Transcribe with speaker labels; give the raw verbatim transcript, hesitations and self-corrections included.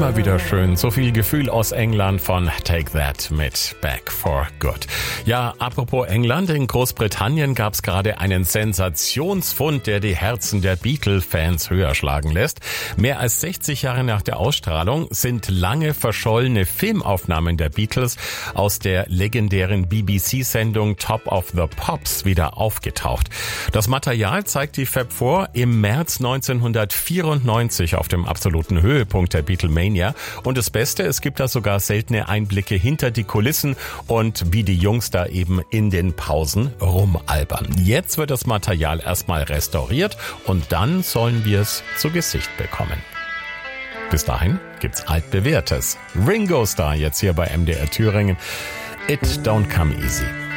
Speaker 1: Immer wieder schön. So viel Gefühl aus England von Take That mit Back for Good. Ja, apropos England, in Großbritannien gab es gerade einen Sensationsfund, der die Herzen der Beatle-Fans höher schlagen lässt. Mehr als sechzig Jahre nach der Ausstrahlung sind lange verschollene Filmaufnahmen der Beatles aus der legendären B B C-Sendung Top of the Pops wieder aufgetaucht. Das Material zeigt die Fab Four im März neunzehnhundertvierundneunzig auf dem absoluten Höhepunkt der Beatlemania. Und das Beste, es gibt da sogar seltene Einblicke hinter die Kulissen und wie die Jungs da eben in den Pausen rumalbern. Jetzt wird das Material erstmal restauriert und dann sollen wir es zu Gesicht bekommen. Bis dahin gibt's altbewährtes. Ringo Starr jetzt hier bei M D R Thüringen. It Don't Come Easy.